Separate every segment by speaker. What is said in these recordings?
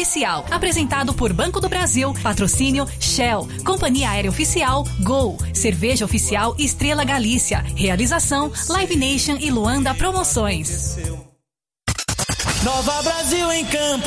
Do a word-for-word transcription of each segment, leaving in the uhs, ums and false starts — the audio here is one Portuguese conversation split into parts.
Speaker 1: Oficial. Apresentado por Banco do Brasil, patrocínio Shell, Companhia Aérea Oficial, Gol, Cerveja Oficial Estrela Galícia. Realização Live Nation e Luanda Promoções.
Speaker 2: Nova Brasil em campo.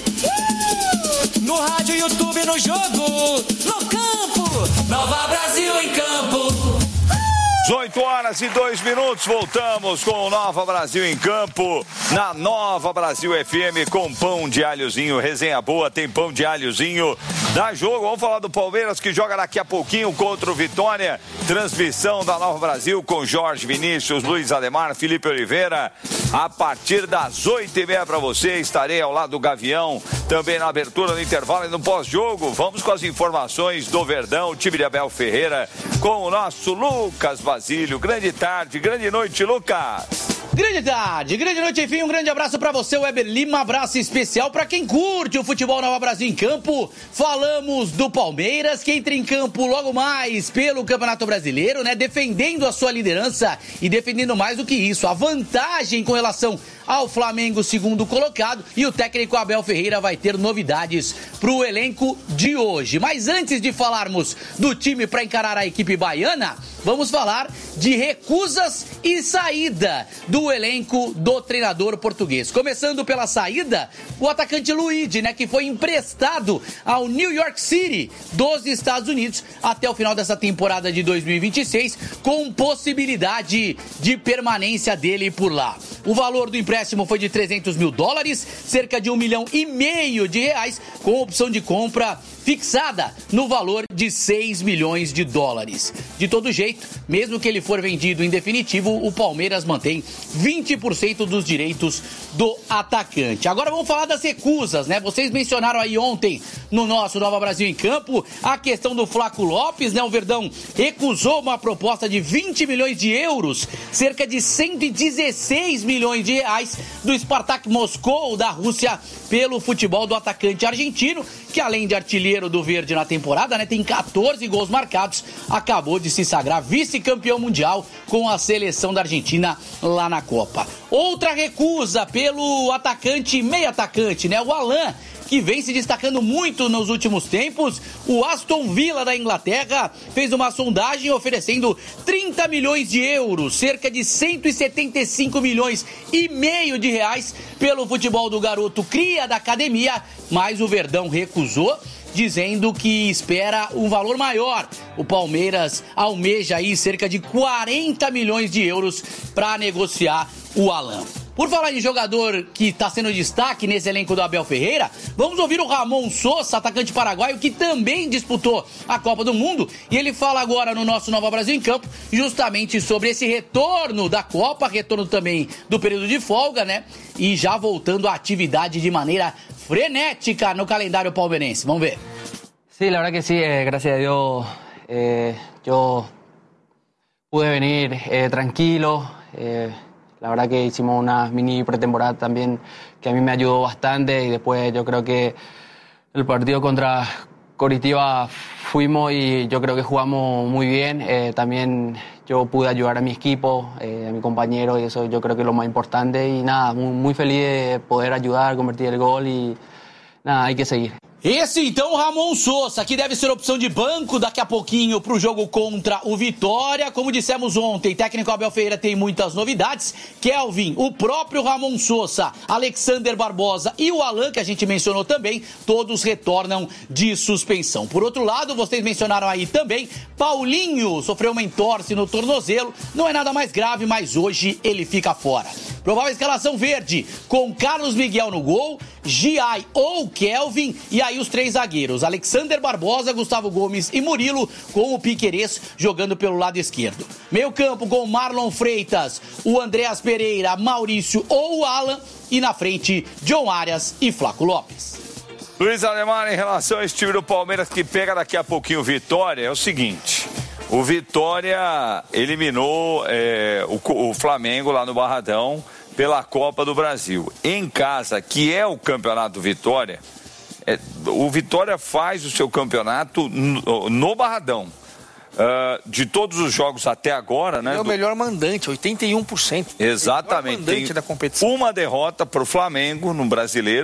Speaker 2: Uh! No rádio, YouTube, no jogo, no campo. Nova Brasil em campo.
Speaker 3: dezoito horas e dois minutos, voltamos com o Nova Brasil em campo, na Nova Brasil F M, com pão de alhozinho, resenha boa, tem pão de alhozinho, dá jogo. Vamos falar do Palmeiras, que joga daqui a pouquinho contra o Vitória, transmissão da Nova Brasil com Jorge Vinícius, Luiz Ademar, Felipe Oliveira, a partir das oito e meia para você. Estarei ao lado do Gavião, também na abertura, no intervalo e no pós-jogo. Vamos com as informações do Verdão, time de Abel Ferreira, com o nosso Lucas Basílio. Grande tarde, grande noite, Lucas.
Speaker 4: Grande tarde, grande noite, enfim, um grande abraço pra você, Weber Lima, abraço especial pra quem curte o futebol Nova Brasil em campo. Falamos do Palmeiras, que entra em campo logo mais pelo Campeonato Brasileiro, né, defendendo a sua liderança e defendendo mais do que isso, a vantagem com relação ao Flamengo, segundo colocado, e o técnico Abel Ferreira vai ter novidades pro elenco de hoje. Mas antes de falarmos do time para encarar a equipe baiana, vamos falar de recusas e saída do elenco do treinador português. Começando pela saída, o atacante Luigi, né, que foi emprestado ao New York City dos Estados Unidos até o final dessa temporada de dois mil e vinte e seis, com possibilidade de permanência dele por lá. O valor do empréstimo foi de trezentos mil dólares, cerca de um milhão e meio de reais, com opção de compra fixada no valor de seis milhões de dólares. De todo jeito, mesmo que ele for vendido em definitivo, o Palmeiras mantém vinte por cento dos direitos do atacante. Agora vamos falar das recusas, né? Vocês mencionaram aí ontem no nosso Nova Brasil em Campo a questão do Flaco Lopes, né? O Verdão recusou uma proposta de vinte milhões de euros, cerca de cento e dezesseis milhões de reais do Spartak Moscou da Rússia pelo futebol do atacante argentino, que além de artilheiro do Verde na temporada, né, tem quatorze gols marcados, acabou de se sagrar vice-campeão mundial com a seleção da Argentina lá na Copa. Outra recusa pelo atacante, meio atacante, né, o Alan, que vem se destacando muito nos últimos tempos. O Aston Villa da Inglaterra fez uma sondagem oferecendo trinta milhões de euros, cerca de cento e setenta e cinco milhões e meio de reais pelo futebol do garoto cria da academia, mas o Verdão recusou, dizendo que espera um valor maior. O Palmeiras almeja aí cerca de quarenta milhões de euros para negociar o Alan. Por falar em jogador que está sendo destaque nesse elenco do Abel Ferreira, vamos ouvir o Ramon Sosa, atacante paraguaio, que também disputou a Copa do Mundo, e ele fala agora no nosso Nova Brasil em Campo justamente sobre esse retorno da Copa, retorno também do período de folga, né? E já voltando à atividade de maneira frenética no calendário palmeirense. Vamos ver.
Speaker 5: Sí, la verdad que sí, eh, gracias a Dios eh, yo pude venir eh, tranquilo. Eh, La verdad que hicimos una mini pretemporada también que a mí me ayudó bastante, y después yo creo que el partido contra Coritiba fuimos y yo creo que jugamos muy bien. Eh, también yo pude ayudar a mi equipo, eh, a mi compañero, y eso yo creo que es lo más importante. Y nada, muy, muy feliz de poder ayudar, convertir el gol y nada, hay que seguir.
Speaker 4: Esse então, Ramon Sosa, que deve ser opção de banco daqui a pouquinho para o jogo contra o Vitória. Como dissemos ontem, técnico Abel Ferreira tem muitas novidades. Kelvin, o próprio Ramon Sosa, Alexander Barbosa e o Alan, que a gente mencionou também, todos retornam de suspensão. Por outro lado, vocês mencionaram aí também, Paulinho sofreu uma entorse no tornozelo. Não é nada mais grave, mas hoje ele fica fora. Provável escalação verde, com Carlos Miguel no gol, Giai ou Kelvin, e aí os três zagueiros, Alexander Barbosa, Gustavo Gomes e Murilo, com o Piquerez jogando pelo lado esquerdo. Meio campo com Marlon Freitas, o Andreas Pereira, Maurício ou o Alan, e na frente, John Arias e Flaco Lopes.
Speaker 3: Luiz Ademar, em relação a esse time do Palmeiras que pega daqui a pouquinho o Vitória, é o seguinte: o Vitória eliminou é, o, o Flamengo lá no Barradão pela Copa do Brasil. Em casa, que é o campeonato do Vitória, é, o Vitória faz o seu campeonato no, no Barradão. Uh, de todos os jogos até agora, né?
Speaker 6: É o melhor mandante, oitenta e um por cento.
Speaker 3: Exatamente.
Speaker 6: O melhor mandante da competição.
Speaker 3: Uma derrota para o Flamengo no Brasileiro,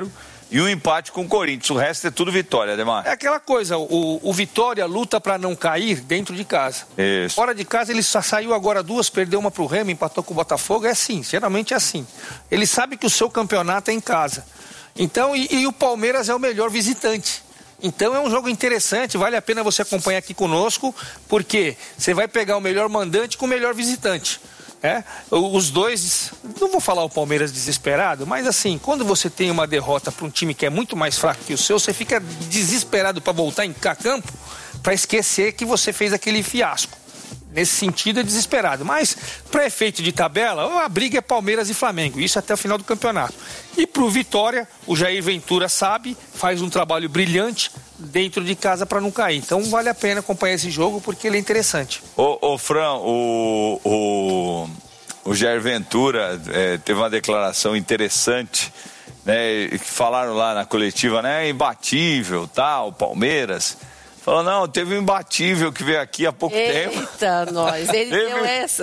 Speaker 3: e um empate com o Corinthians. O resto é tudo vitória, Ademar.
Speaker 6: É aquela coisa, o, o Vitória luta para não cair dentro de casa.
Speaker 3: Isso.
Speaker 6: Fora de casa ele só saiu agora duas, perdeu uma pro Remo, empatou com o Botafogo. É assim, geralmente é assim. Ele sabe que o seu campeonato é em casa. Então, e, e o Palmeiras é o melhor visitante. Então é um jogo interessante, vale a pena você acompanhar aqui conosco, porque você vai pegar o melhor mandante com o melhor visitante. É? Os dois, não vou falar o Palmeiras desesperado, mas assim, quando você tem uma derrota para um time que é muito mais fraco que o seu, você fica desesperado para voltar em campo, para esquecer que você fez aquele fiasco. Nesse sentido é desesperado, mas para efeito de tabela, a briga é Palmeiras e Flamengo, isso até o final do campeonato. E para o Vitória, o Jair Ventura sabe, faz um trabalho brilhante dentro de casa para não cair. Então vale a pena acompanhar esse jogo porque ele é interessante.
Speaker 3: Ô, ô Fran, o, o, o Jair Ventura é, teve uma declaração interessante, né? Falaram lá na coletiva, né? Imbatível, tal, Palmeiras. Falou, não, teve um imbatível que veio aqui há pouco
Speaker 7: Eita,
Speaker 3: tempo.
Speaker 7: Eita, nós, ele
Speaker 3: teve,
Speaker 7: deu essa.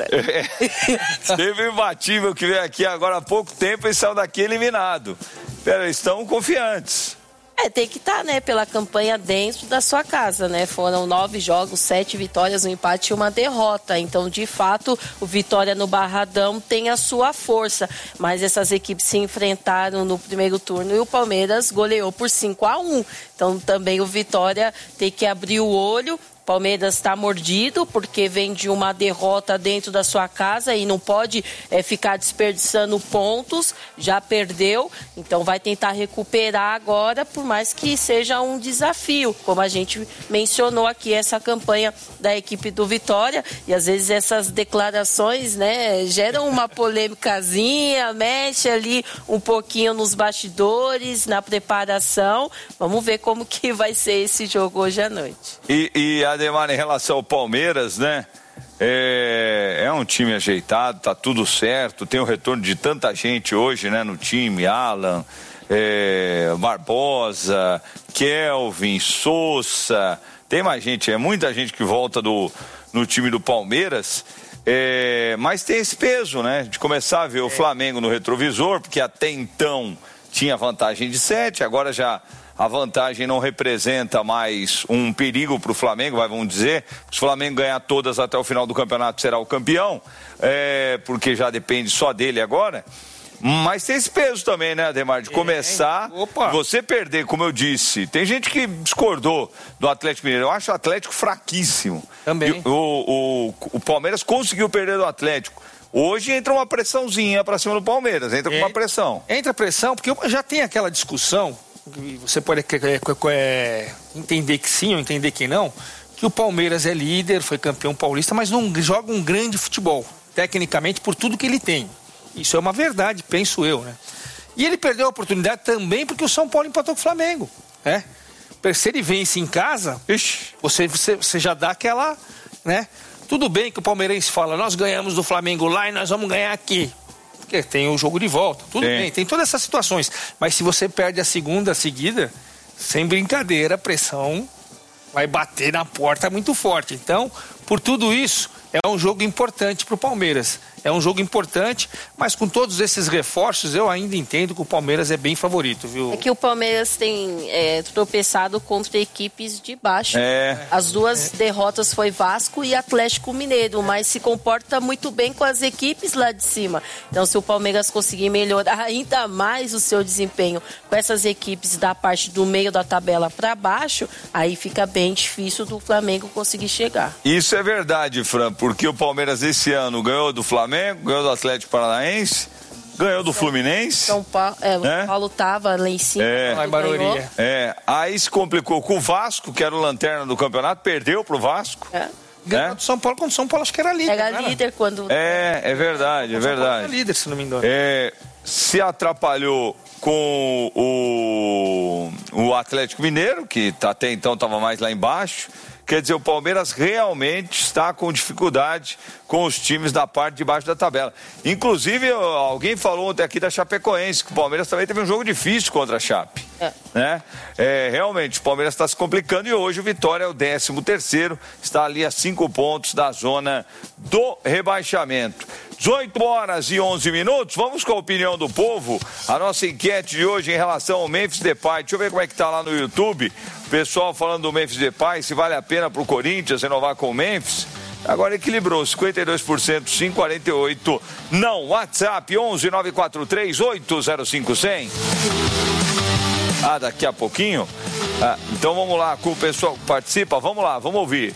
Speaker 3: É, teve um imbatível que veio aqui agora há pouco tempo e saiu daqui eliminado. Pera, estão confiantes.
Speaker 7: É, tem que estar, né, pela campanha dentro da sua casa, né? Foram nove jogos, sete vitórias, um empate e uma derrota. Então, de fato, o Vitória no Barradão tem a sua força. Mas essas equipes se enfrentaram no primeiro turno e o Palmeiras goleou por cinco a um. Então, também o Vitória tem que abrir o olho. Palmeiras está mordido porque vem de uma derrota dentro da sua casa e não pode é, ficar desperdiçando pontos, já perdeu, então vai tentar recuperar agora, por mais que seja um desafio, como a gente mencionou aqui, essa campanha da equipe do Vitória, e às vezes essas declarações, né, geram uma polêmicazinha, mexe ali um pouquinho nos bastidores, na preparação. Vamos ver como que vai ser esse jogo hoje à noite.
Speaker 3: E, e Ademar, em relação ao Palmeiras, né? É, é um time ajeitado, tá tudo certo. Tem o retorno de tanta gente hoje, né? No time, Alan, é, Barbosa, Kelvin, Sousa. Tem mais gente, é muita gente que volta do, no time do Palmeiras. É, mas tem esse peso, né? De começar a ver o Flamengo no retrovisor, porque até então tinha vantagem de sete, agora já a vantagem não representa mais um perigo para o Flamengo, vamos dizer. Se o Flamengo ganhar todas até o final do campeonato, será o campeão, é, porque já depende só dele agora. Mas tem esse peso também, né, Ademar? De começar, é, você perder, como eu disse. Tem gente que discordou do Atlético Mineiro. Eu acho o Atlético fraquíssimo.
Speaker 6: Também.
Speaker 3: O, o, o Palmeiras conseguiu perder do Atlético. Hoje entra uma pressãozinha para cima do Palmeiras, entra com uma pressão.
Speaker 6: Entra pressão, porque já tem aquela discussão, você pode é, é, entender que sim ou entender que não, que o Palmeiras é líder, foi campeão paulista, mas não joga um grande futebol, tecnicamente, por tudo que ele tem. Isso é uma verdade, penso eu, né? E ele perdeu a oportunidade também porque o São Paulo empatou com o Flamengo, né? Se ele vence em casa, ixi, você, você, você já dá aquela, né? Tudo bem que o palmeirense fala, nós ganhamos do Flamengo lá e nós vamos ganhar aqui. Porque tem o jogo de volta, tudo Sim. bem, tem todas essas situações. Mas se você perde a segunda seguida, sem brincadeira, a pressão vai bater na porta muito forte. Então, por tudo isso, é um jogo importante para o Palmeiras. É um jogo importante, mas com todos esses reforços, eu ainda entendo que o Palmeiras é bem favorito, viu?
Speaker 7: É que o Palmeiras tem é, tropeçado contra equipes de baixo.
Speaker 3: É.
Speaker 7: As duas é. derrotas foi Vasco e Atlético Mineiro, mas se comporta muito bem com as equipes lá de cima. Então, se o Palmeiras conseguir melhorar ainda mais o seu desempenho com essas equipes da parte do meio da tabela para baixo, aí fica bem difícil do Flamengo conseguir chegar.
Speaker 3: Isso é verdade, Fran, porque o Palmeiras esse ano ganhou do Flamengo, ganhou do Atlético Paranaense, ganhou do Fluminense.
Speaker 7: São Paulo, é, o
Speaker 3: né?
Speaker 7: São Paulo tava lá em cima.
Speaker 3: É,
Speaker 6: lá em Barueri.
Speaker 3: É, aí se complicou com o Vasco, que era o lanterna do campeonato, perdeu pro Vasco.
Speaker 7: É.
Speaker 6: Ganhou é. do São Paulo, quando o São Paulo acho que era líder.
Speaker 7: Era
Speaker 6: era?
Speaker 7: líder quando...
Speaker 3: É, é verdade, é verdade.
Speaker 6: Era líder, se não me engano.
Speaker 3: É, se atrapalhou com o, o Atlético Mineiro, que até então estava mais lá embaixo. Quer dizer, o Palmeiras realmente está com dificuldade com os times da parte de baixo da tabela. Inclusive, alguém falou ontem aqui da Chapecoense, que o Palmeiras também teve um jogo difícil contra a Chape. É. Né? É, realmente, o Palmeiras está se complicando e hoje o Vitória é o décimo terceiro, está ali a cinco pontos da zona do rebaixamento. dezoito horas e onze minutos. Vamos com a opinião do povo. A nossa enquete de hoje em relação ao Memphis Depay. Deixa eu ver como é que tá lá no YouTube. O pessoal falando do Memphis Depay, se vale a pena pro Corinthians renovar com o Memphis. Agora equilibrou, cinquenta e dois por cento sim, quarenta e oito por cento não. WhatsApp onze nove quatro três oito zero cinco zero zero. Ah, daqui a pouquinho? Ah, então vamos lá, com o pessoal que participa, vamos lá, vamos ouvir.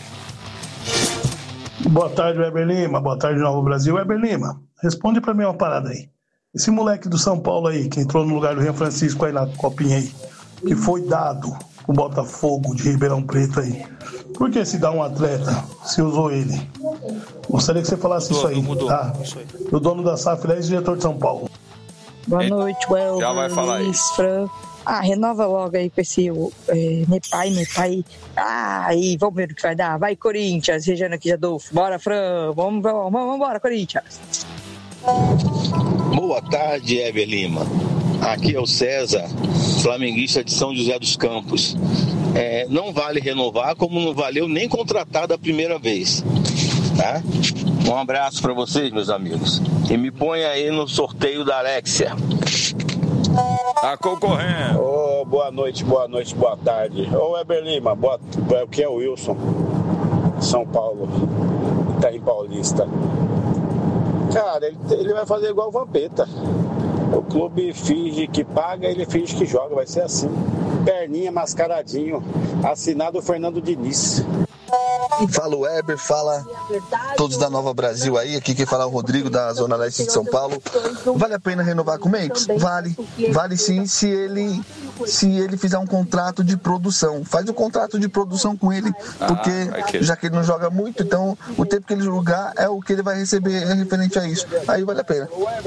Speaker 8: Boa tarde, Weber Lima. Boa tarde, Novo Brasil. Weber Lima, responde pra mim uma parada aí. Esse moleque do São Paulo aí, que entrou no lugar do Rian Francisco aí na copinha aí, que foi dado o Botafogo de Ribeirão Preto aí. Por que se dá um atleta, se usou ele? Gostaria que você falasse isso aí, tá? O dono da S A F, e diretor de São Paulo.
Speaker 9: Boa noite, Welber.
Speaker 3: Já vai falar
Speaker 9: Luiz, Fran. Ah, renova logo aí com esse é, Depay, Depay. Ah, e vamos ver o que vai dar. Vai, Corinthians, Regiane aqui de Adolfo. Bora, Fran. Vamos, vamos, vamos embora, Corinthians.
Speaker 10: Boa tarde, Weber Lima. Aqui é o César, flamenguista de São José dos Campos. É, não vale renovar como não valeu nem contratar da primeira vez, tá? Um abraço para vocês, meus amigos. E me põe aí no sorteio da Alexia.
Speaker 3: Tá concorrendo.
Speaker 11: Oh, boa noite, boa noite, boa tarde. Ô, oh, Weber Lima, boa... o que é o Wilson? São Paulo, Itaim Paulista. Cara, ele, ele vai fazer igual o Vampeta. O clube finge que paga, ele finge que joga, vai ser assim. Perninha, mascaradinho, assinado o Fernando Diniz.
Speaker 12: Fala o Weber, fala todos da Nova Brasil aí, aqui quem fala é o Rodrigo da Zona Leste de São Paulo. Vale a pena renovar com o Memphis? Vale, vale sim se ele, se ele fizer um contrato de produção. Faz o um contrato de produção com ele, porque ah, já que ele não joga muito, então o tempo que ele jogar é o que ele vai receber referente a isso. Aí vale a pena.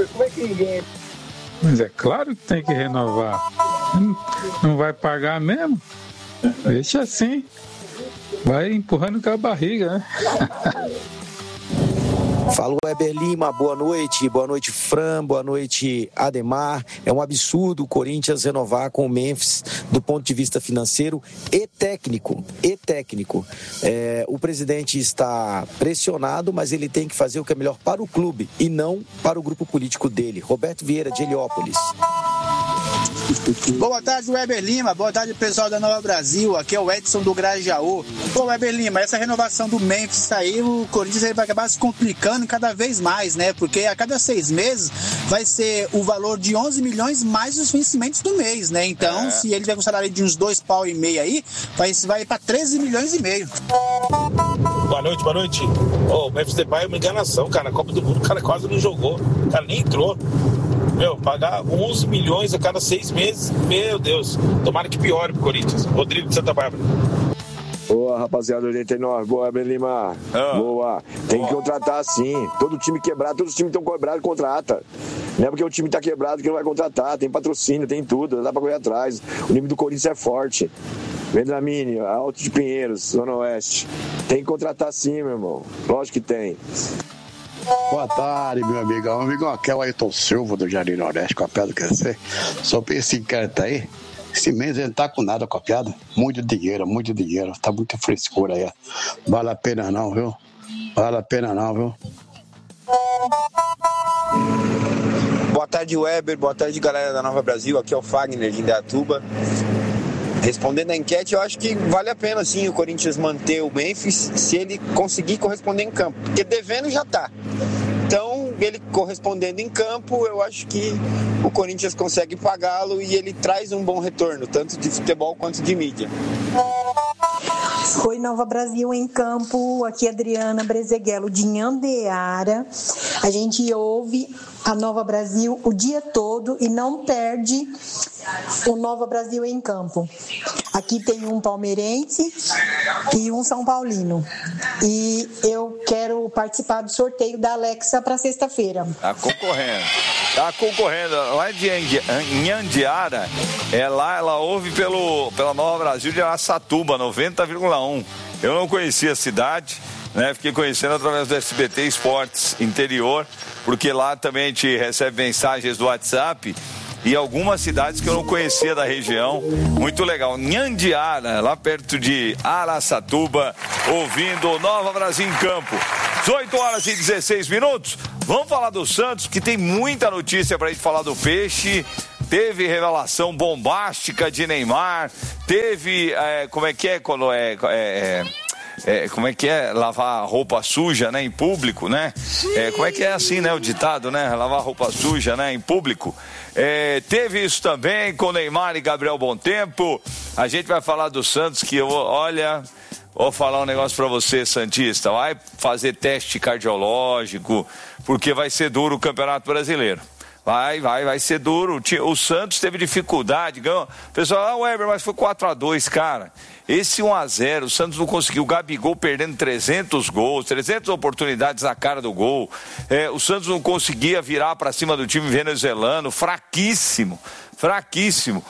Speaker 13: Mas é claro que tem que renovar. Não vai pagar mesmo? Deixa assim. Vai empurrando com a barriga, né?
Speaker 14: Fala, Weber Lima, boa noite, boa noite, Fran, boa noite, Ademar. É um absurdo o Corinthians renovar com o Memphis do ponto de vista financeiro e técnico, e técnico. É, o presidente está pressionado, mas ele tem que fazer o que é melhor para o clube e não para o grupo político dele. Roberto Vieira, de Heliópolis.
Speaker 15: Boa tarde, Weber Lima. Boa tarde, pessoal da Nova Brasil. Aqui é o Edson do Grajaú. Ô, Weber Lima, essa renovação do Memphis aí, o Corinthians vai acabar se complicando cada vez mais, né? Porque a cada seis meses vai ser o valor de onze milhões mais os vencimentos do mês, né? Então, é. se ele tiver com um salário de uns dois pau e meio aí, vai, vai para treze milhões e meio.
Speaker 11: Boa noite, boa noite. Ô, o Memphis Depay é uma enganação, cara. A Copa do Mundo, o cara quase não jogou. O cara nem entrou. Meu, pagar onze milhões a cada seis meses, meu Deus. Tomara que piore pro Corinthians. Rodrigo de Santa Bárbara.
Speaker 16: Boa, rapaziada, oitenta e nove. Boa, Weber Lima. Ah. Boa. Tem Boa. que contratar sim. Todo time quebrado, todos os times estão quebrados, contrata. Não é porque o time tá quebrado que não vai contratar. Tem patrocínio, tem tudo. Não dá pra correr atrás. O nível do Corinthians é forte. Vendramini, Alto de Pinheiros, Zona Oeste. Tem que contratar sim, meu irmão. Lógico que tem.
Speaker 17: Boa tarde, meu amigão. Meu amigão, aqui é o Ayrton Silva do Jardim Nordeste, copiado crescer. Só pra esse inquérito aí, esse mês ele não tá com nada copiado. Muito dinheiro, muito dinheiro. Tá muita frescura aí. Vale a pena não, viu? Vale a pena não, viu?
Speaker 18: Boa tarde, Weber. Boa tarde, galera da Nova Brasil. Aqui é o Fagner de Indaiatuba. Respondendo a enquete, eu acho que vale a pena sim o Corinthians manter o Memphis se ele conseguir corresponder em campo, porque devendo já tá. Então, ele correspondendo em campo, eu acho que o Corinthians consegue pagá-lo e ele traz um bom retorno, tanto de futebol quanto de mídia.
Speaker 19: Oi, Nova Brasil em campo, aqui é Adriana Brezeguelo de Nhandeara. A gente ouve a Nova Brasil o dia todo e não perde o Nova Brasil em campo. Aqui tem um palmeirense e um São Paulino. E eu quero participar do sorteio da Alexa para sexta-feira.
Speaker 3: Tá concorrendo. Tá concorrendo. Lá de Nhandeara, é lá, ela ouve pelo, pela Nova Brasil de Araçatuba, noventa vírgula um. Eu não conhecia a cidade, né? Fiquei conhecendo através do S B T Esportes Interior, porque lá também a gente recebe mensagens do WhatsApp e algumas cidades que eu não conhecia da região. Muito legal. Nhandeara, lá perto de Araçatuba, ouvindo Nova Brasil em Campo. dezoito horas e dezesseis minutos. Vamos falar do Santos, que tem muita notícia pra gente falar do Peixe. Teve revelação bombástica de Neymar. Teve, é, como é que é quando é... é, é como é que é? Lavar roupa suja, né? Em público, né? É, como é que é assim, né? O ditado, né? Lavar roupa suja, né? Em público. É, teve isso também com Neymar e Gabriel Bontempo. A gente vai falar do Santos, que eu, olha... Vou falar um negócio pra você, Santista. Vai fazer teste cardiológico, porque vai ser duro o Campeonato Brasileiro. Vai, vai, vai ser duro. O Santos teve dificuldade, ganhou. O pessoal, ah, Weber, mas foi quatro a dois, cara. Esse um a zero, o Santos não conseguiu. O Gabigol perdendo trezentos gols, trezentas oportunidades na cara do gol. É, o Santos não conseguia virar pra cima do time venezuelano. Fraquíssimo, fraquíssimo.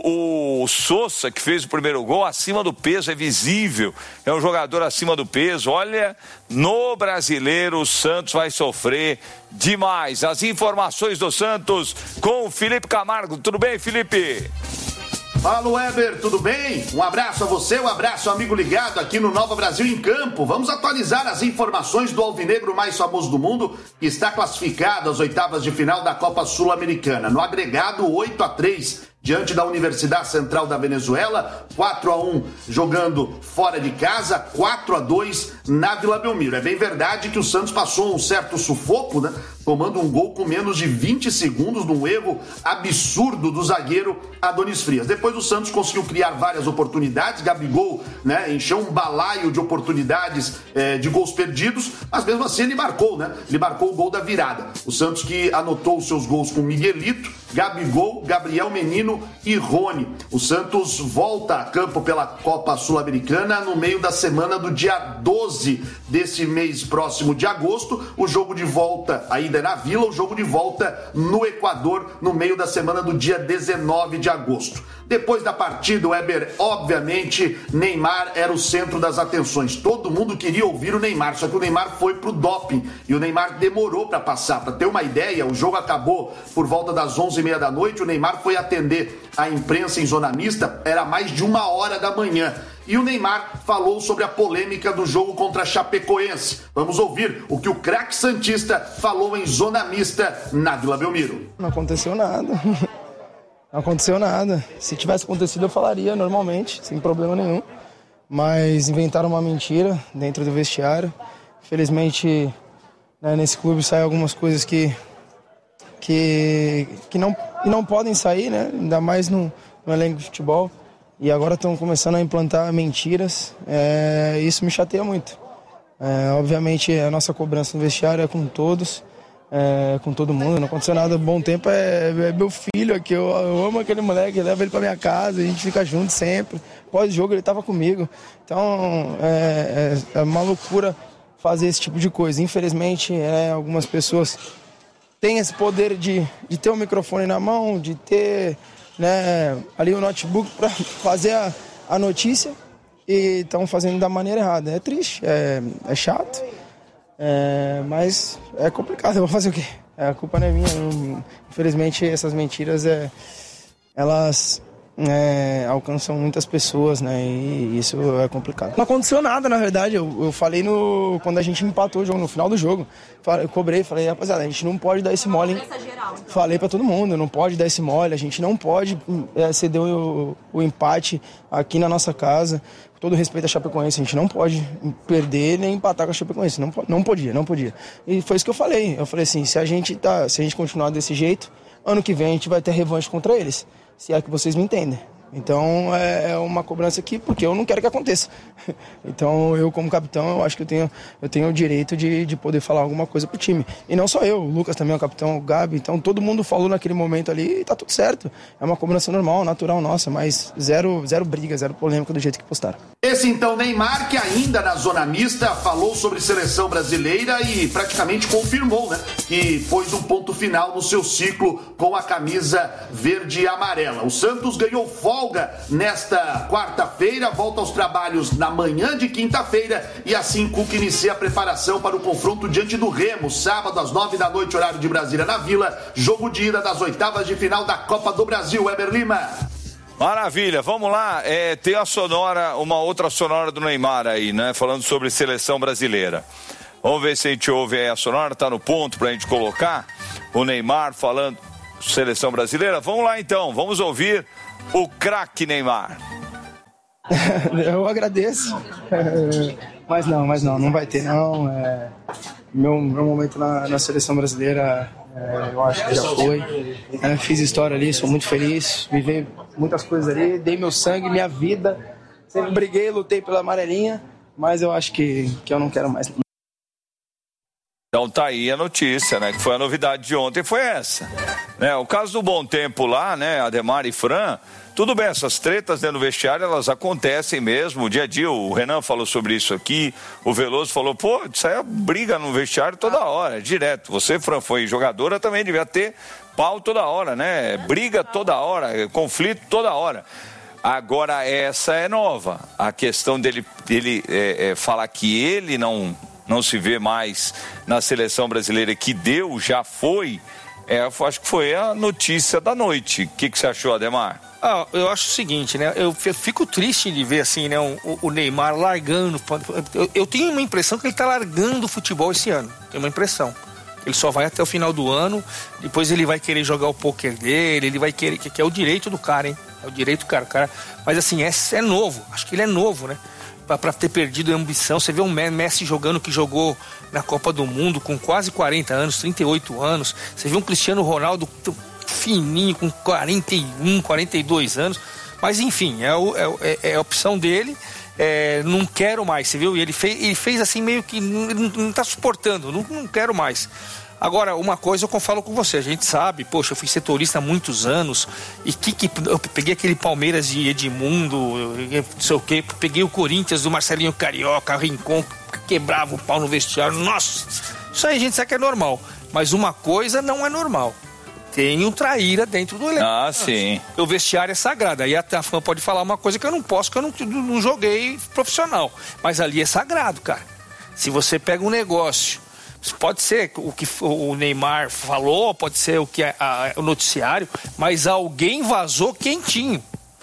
Speaker 3: O, o Sousa, que fez o primeiro gol, acima do peso, é visível. É um jogador acima do peso. Olha, no Brasileiro o Santos vai sofrer demais. As informações do Santos com o Felipe Camargo. Tudo bem, Felipe?
Speaker 20: Fala, Weber, tudo bem? Um abraço a você, um abraço, amigo ligado aqui no Nova Brasil em Campo. Vamos atualizar as informações do alvinegro mais famoso do mundo, que está classificado às oitavas de final da Copa Sul-Americana. No agregado, oito a três. Diante da Universidade Central da Venezuela, quatro a um jogando fora de casa, quatro a dois na Vila Belmiro. É bem verdade que o Santos passou um certo sufoco, né? Tomando um gol com menos de vinte segundos, num erro absurdo do zagueiro Adonis Frias. Depois o Santos conseguiu criar várias oportunidades, Gabigol, né, encheu um balaio de oportunidades eh, de gols perdidos, mas mesmo assim ele marcou, né? Ele marcou o gol da virada. O Santos que anotou os seus gols com Miguelito, Gabigol, Gabriel Menino e Rony. O Santos volta a campo pela Copa Sul-Americana no meio da semana do dia doze desse mês próximo de agosto. O jogo de volta ainda é na Vila, o jogo de volta no Equador no meio da semana do dia dezenove de agosto. Depois da partida, o Weber, obviamente, Neymar era o centro das atenções. Todo mundo queria ouvir o Neymar, só que o Neymar foi pro doping e o Neymar demorou para passar. Para ter uma ideia, o jogo acabou por volta das onze e meia da noite, o Neymar foi atender a imprensa em zona mista, era mais de uma hora da manhã. E o Neymar falou sobre a polêmica do jogo contra a Chapecoense. Vamos ouvir o que o craque santista falou em zona mista na Vila Belmiro.
Speaker 21: Não aconteceu nada. Não aconteceu nada. Se tivesse acontecido, eu falaria normalmente, sem problema nenhum. Mas inventaram uma mentira dentro do vestiário. Infelizmente, né, nesse clube saem algumas coisas que, que, que, não, que não podem sair, né? Ainda mais no, no elenco de futebol. E agora estão começando a implantar mentiras. É, isso me chateia muito. É, obviamente, a nossa cobrança no vestiário é com todos. É, com todo mundo, não aconteceu nada. Bom tempo é, é meu filho aqui, eu, eu amo aquele moleque, eu levo ele pra minha casa, a gente fica junto sempre. Pós-jogo ele tava comigo. Então é, é, é uma loucura fazer esse tipo de coisa. Infelizmente, é, algumas pessoas têm esse poder de, de ter o microfone na mão, de ter, né, ali o notebook para fazer a, a notícia e estão fazendo da maneira errada. É triste, é, é chato. É, mas é complicado, eu vou fazer o quê? A culpa não é minha. Não, infelizmente essas mentiras é, elas é, alcançam muitas pessoas, né? E isso é complicado. Não aconteceu nada, na verdade. Eu, eu falei no, quando a gente empatou o jogo, no final do jogo. Eu cobrei, falei, rapaziada, a gente não pode dar esse mole. Falei pra todo mundo, não pode dar esse mole, a gente não pode é, ceder o, o empate aqui na nossa casa. Com todo respeito à Chapecoense, a gente não pode perder nem empatar com a Chapecoense, não, não podia, não podia. E foi isso que eu falei, eu falei assim, se a gente, tá, se a gente continuar desse jeito, ano que vem a gente vai ter revanche contra eles, se é que vocês me entendem. Então é, é uma cobrança aqui, porque eu não quero que aconteça. Então eu, como capitão, eu acho que eu tenho, eu tenho o direito de, de poder falar alguma coisa pro time. E não só eu, o Lucas também é o capitão, o Gabi. Então todo mundo falou naquele momento ali e tá tudo certo. É uma cobrança normal, natural nossa, mas zero, zero briga, zero polêmica do jeito que postaram.
Speaker 20: Esse então Neymar, que ainda na zona mista falou sobre seleção brasileira e praticamente confirmou, né, que pôs um ponto final no seu ciclo com a camisa verde e amarela. O Santos ganhou folga nesta quarta-feira, volta aos trabalhos na manhã de quinta-feira e assim Cuca inicia a preparação para o confronto diante do Remo, sábado às nove da noite, horário de Brasília, na Vila, jogo de ida das oitavas de final da Copa do Brasil. Weber Lima.
Speaker 3: Maravilha, vamos lá, é, tem a sonora, uma outra sonora do Neymar aí, né, falando sobre seleção brasileira. Vamos ver se a gente ouve aí a sonora, tá no ponto pra gente colocar o Neymar falando seleção brasileira. Vamos lá então, vamos ouvir o craque Neymar.
Speaker 21: Eu agradeço, é, mas não, mas não, não vai ter não. É, meu, meu momento na, na seleção brasileira, é, eu acho que já foi. É, fiz história ali, sou muito feliz, vivi muitas coisas ali, dei meu sangue, minha vida. Sempre briguei, lutei pela amarelinha, mas eu acho que, que eu não quero mais.
Speaker 3: Então tá aí a notícia, né? Que foi a novidade de ontem, foi essa. Né? O caso do Bom Tempo lá, né? Ademar e Fran, tudo bem, essas tretas dentro do vestiário, elas acontecem mesmo, o dia a dia. O Renan falou sobre isso aqui, o Veloso falou, pô, isso aí é briga no vestiário toda hora, direto. Você, Fran, foi jogadora, também devia ter pau toda hora, né? Briga toda hora, conflito toda hora. Agora, essa é nova. A questão dele, dele é, é, falar que ele não... não se vê mais na seleção brasileira, que deu, já foi, é, acho que foi a notícia da noite. O que, que você achou, Ademar?
Speaker 6: Ah, eu acho o seguinte, né, eu fico triste de ver assim, né, o, o Neymar largando, eu, eu tenho uma impressão que ele tá largando o futebol esse ano, tenho uma impressão. Ele só vai até o final do ano, depois ele vai querer jogar o pôquer dele, ele vai querer, que é o direito do cara, hein, é o direito do cara, o cara, mas assim, é, é novo, acho que ele é novo, né, para ter perdido a ambição. Você vê um Messi jogando que jogou na Copa do Mundo com quase quarenta anos, trinta e oito anos. Você vê um Cristiano Ronaldo fininho com quarenta e um, quarenta e dois anos. Mas enfim, é, o, é, é a opção dele. É, não quero mais, você viu? E ele fez, ele fez assim meio que não está suportando, não, não quero mais. Agora, uma coisa eu falo com você, a gente sabe, poxa, eu fui setorista há muitos anos, e que, que eu peguei aquele Palmeiras de Edmundo, não sei o que, peguei o Corinthians do Marcelinho Carioca, Rincon, que quebrava o pau no vestiário, nossa, isso aí a gente sabe que é normal, mas uma coisa não é normal. Tem um traíra dentro do elenco.
Speaker 3: Ah, sim.
Speaker 6: O vestiário é sagrado. Aí a fã pode falar uma coisa que eu não posso, que eu não, não joguei profissional. Mas ali é sagrado, cara. Se você pega um negócio, pode ser o que o Neymar falou, pode ser o que é a, o noticiário, mas alguém vazou quentinho.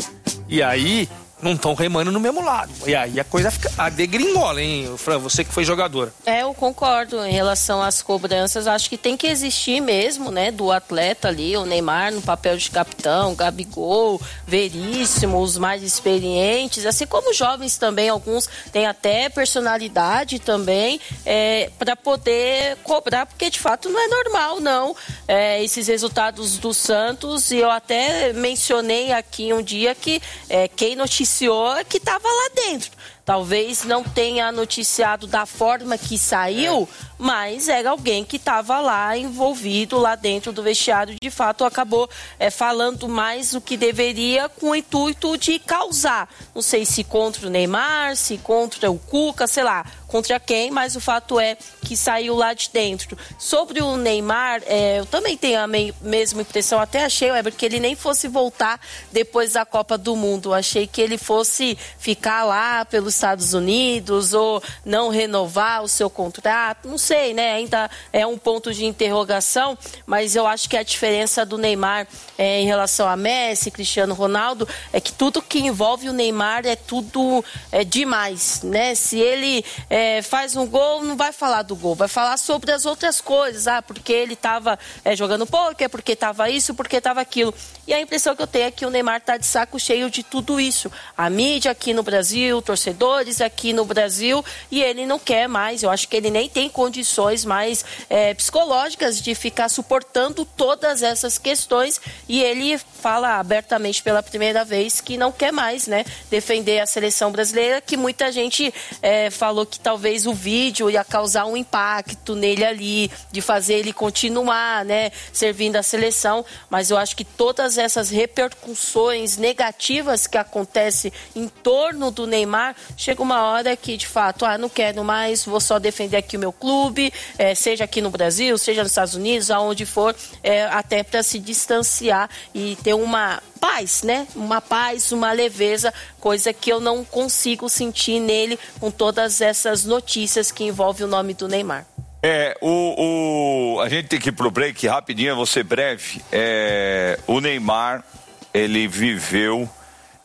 Speaker 6: E aí não estão remando no mesmo lado. E aí a coisa fica a degringola, hein, Fran? Você que foi jogadora.
Speaker 7: É, eu concordo em relação às cobranças. Acho que tem que existir mesmo, né, do atleta ali, o Neymar no papel de capitão, Gabigol, Veríssimo, os mais experientes, assim como os jovens também, alguns têm até personalidade também, é, para poder cobrar, porque de fato não é normal, não, é, esses resultados do Santos. E eu até mencionei aqui um dia que é, quem noticiou que estava lá dentro. Talvez não tenha noticiado da forma que saiu, é. mas era alguém que estava lá envolvido lá dentro do vestiário. De fato, acabou é, falando mais do que deveria, com o intuito de causar. Não sei se contra o Neymar, se contra o Cuca, sei lá, contra quem, mas o fato é que saiu lá de dentro. Sobre o Neymar, é, eu também tenho a me- mesma impressão, até achei, Weber, que ele nem fosse voltar depois da Copa do Mundo. Achei que ele fosse ficar lá pelos Estados Unidos ou não renovar o seu contrato, não sei, né? Ainda é um ponto de interrogação, mas eu acho que a diferença do Neymar é, em relação a Messi, Cristiano Ronaldo, é que tudo que envolve o Neymar é tudo é, demais, né? Se ele é, faz um gol, não vai falar do gol, vai falar sobre as outras coisas, ah, porque ele estava é, jogando pôquer, porque estava isso, porque estava aquilo. E a impressão que eu tenho é que o Neymar está de saco cheio de tudo isso. A mídia aqui no Brasil, torcedor aqui no Brasil, e ele não quer mais. Eu acho que ele nem tem condições mais é, psicológicas de ficar suportando todas essas questões, e ele fala abertamente pela primeira vez que não quer mais, né, defender a seleção brasileira, que muita gente é, falou que talvez o vídeo ia causar um impacto nele ali, de fazer ele continuar, né, servindo a seleção, mas eu acho que todas essas repercussões negativas que acontecem em torno do Neymar, chega uma hora que, de fato, ah, não quero mais, vou só defender aqui o meu clube, é, seja aqui no Brasil, seja nos Estados Unidos, aonde for, é, até para se distanciar e ter uma paz, né? Uma paz, uma leveza, coisa que eu não consigo sentir nele com todas essas notícias que envolvem o nome do Neymar.
Speaker 3: É, o, o, a gente tem que ir pro break rapidinho, eu vou ser breve. É, o Neymar, ele viveu...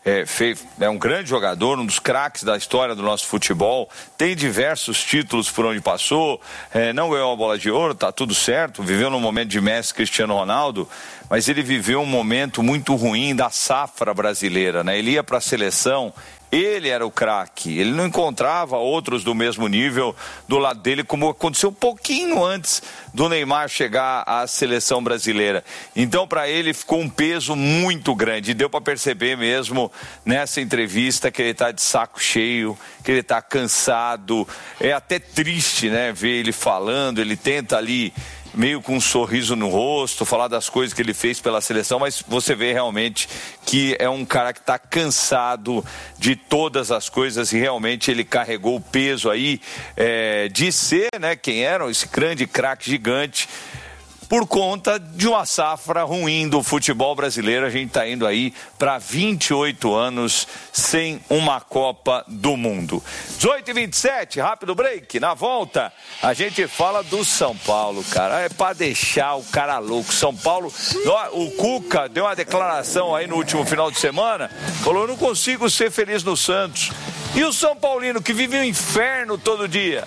Speaker 3: é, fez, é um grande jogador, um dos craques da história do nosso futebol, tem diversos títulos por onde passou, é, não ganhou a bola de ouro, tá tudo certo, viveu num momento de Messi, Cristiano Ronaldo, mas ele viveu um momento muito ruim da safra brasileira, né? Ele ia para a seleção, ele era o craque, ele não encontrava outros do mesmo nível do lado dele, como aconteceu um pouquinho antes do Neymar chegar à seleção brasileira. Então, para ele, ficou um peso muito grande. E deu para perceber mesmo nessa entrevista que ele está de saco cheio, que ele está cansado. É até triste, né, ver ele falando, ele tenta ali meio com um sorriso no rosto, falar das coisas que ele fez pela seleção, mas você vê realmente que é um cara que está cansado de todas as coisas e realmente ele carregou o peso aí é, de ser, né, quem era esse grande craque gigante, por conta de uma safra ruim do futebol brasileiro. A gente está indo aí para vinte e oito anos sem uma Copa do Mundo. dezoito e vinte e sete, rápido break. Na volta, a gente fala do São Paulo, cara. É para deixar o cara louco. São Paulo, o Cuca deu uma declaração aí no último final de semana, falou: eu não consigo ser feliz no Santos. E o São Paulino, que vive um inferno todo dia?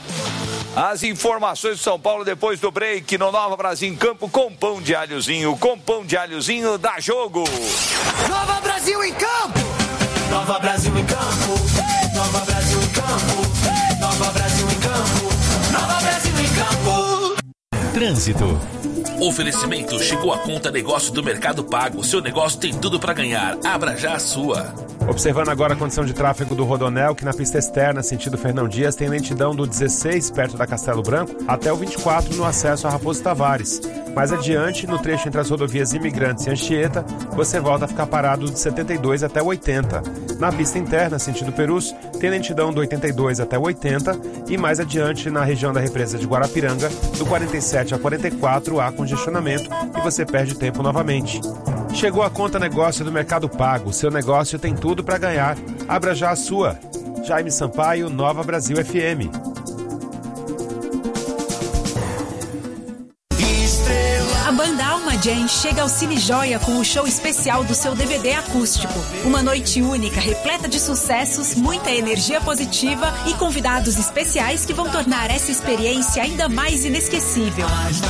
Speaker 3: As informações do São Paulo depois do break no Nova Brasil em Campo com pão de alhozinho. Com pão de alhozinho dá jogo.
Speaker 2: Nova Brasil em Campo. Nova Brasil em Campo. Nova Brasil em Campo. Nova Brasil em Campo. Nova Brasil em Campo.
Speaker 1: Trânsito. Oferecimento chegou a conta negócio do Mercado Pago. Seu negócio tem tudo para ganhar. Abra já a sua.
Speaker 22: Observando agora a condição de tráfego do Rodonel, que na pista externa, sentido Fernão Dias, tem lentidão do dezesseis, perto da Castelo Branco, até o vinte e quatro no acesso a Raposo Tavares. Mais adiante, no trecho entre as rodovias Imigrantes e Anchieta, você volta a ficar parado do setenta e dois até o oitenta. Na pista interna, sentido Perus, tem lentidão do oitenta e dois até o oitenta e mais adiante, na região da represa de Guarapiranga, do quarenta e sete a quarenta e quatro há congestionamento e você perde tempo novamente. Chegou a conta negócio do Mercado Pago. Seu negócio tem tudo para ganhar. Abra já a sua. Jaime Sampaio, Nova Brasil F M.
Speaker 23: A banda Alma Jam chega ao Cine Joia com o show especial do seu D V D acústico. Uma noite única, repleta de sucessos, muita energia positiva e convidados especiais que vão tornar essa experiência ainda mais inesquecível.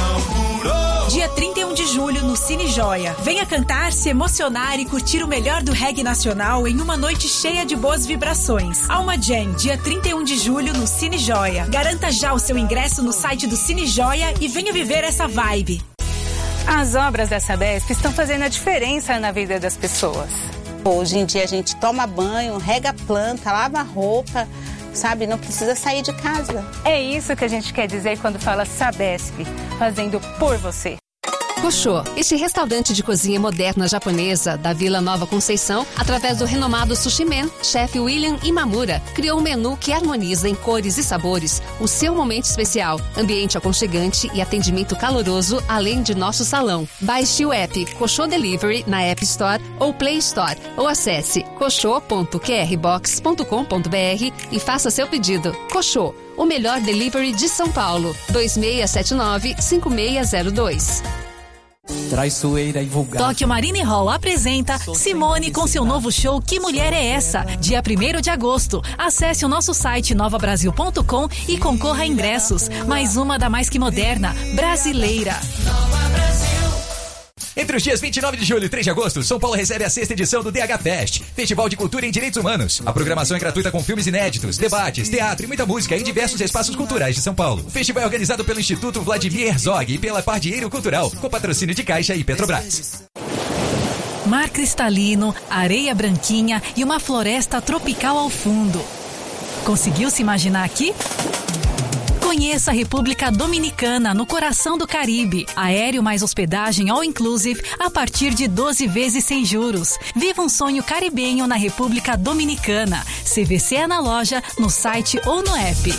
Speaker 23: Dia trinta e um de julho no Cine Joia. Venha cantar, se emocionar e curtir o melhor do reggae nacional em uma noite cheia de boas vibrações. Alma Jam, dia trinta e um de julho no Cine Joia. Garanta já o seu ingresso no site do Cine Joia e venha viver essa vibe.
Speaker 24: As obras da Sabesp estão fazendo a diferença na vida das pessoas. Hoje em dia a gente toma banho, rega a planta, lava a roupa, sabe? Não precisa sair de casa. É isso que a gente quer dizer quando fala Sabesp, fazendo por você.
Speaker 25: Koshô, este restaurante de cozinha moderna japonesa da Vila Nova Conceição, através do renomado Sushi Man, chefe William Imamura, criou um menu que harmoniza em cores e sabores o seu momento especial, ambiente aconchegante e atendimento caloroso, além de nosso salão. Baixe o app Koshô Delivery na App Store ou Play Store, ou acesse koshô ponto q r box ponto com ponto b r e faça seu pedido. Koshô, o melhor delivery de São Paulo. dois seis sete nove, cinco seis zero dois.
Speaker 2: Traiçoeira e vulgar.
Speaker 23: Tóquio Marine Hall apresenta Simone com seu novo show Que Mulher é Essa? Dia primeiro de agosto. Acesse o nosso site nova brasil ponto com e concorra a ingressos. Mais uma da mais que moderna, brasileira.
Speaker 2: Nova Brasil.
Speaker 26: Entre os dias vinte e nove de julho e três de agosto, São Paulo recebe a sexta edição do D H Fest, Festival de Cultura em Direitos Humanos. A programação é gratuita com filmes inéditos, debates, teatro e muita música em diversos espaços culturais de São Paulo. O festival é organizado pelo Instituto Vladimir Herzog e pela Pardieiro Cultural, com patrocínio de Caixa e Petrobras.
Speaker 23: Mar cristalino, areia branquinha e uma floresta tropical ao fundo. Conseguiu se imaginar aqui? Conheça a República Dominicana, no coração do Caribe. Aéreo mais hospedagem all inclusive a partir de doze vezes sem juros. Viva um sonho caribenho na República Dominicana. C V C é na loja, no site ou no app.